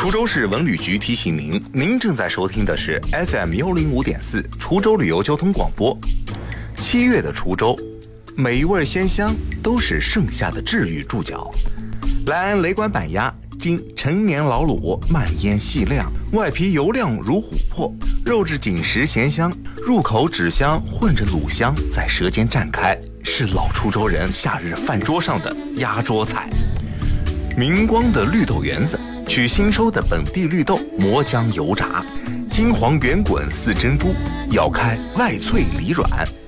滁州市文旅局提醒您，您正在收听的是 FM105.4滁州旅游交通广播。7月的滁州，每一味鲜香都是盛夏的治愈注脚。来安雷管板鸭，经陈年老卤，慢腌细晾，外皮油亮如琥珀，肉质紧实咸香，入口脂香混着卤香在舌尖绽开，是老滁州人夏日饭桌上的压桌菜。明光的绿豆圆子，取新收的本地绿豆磨浆油炸，金黄圆滚似珍珠，咬开外脆里软，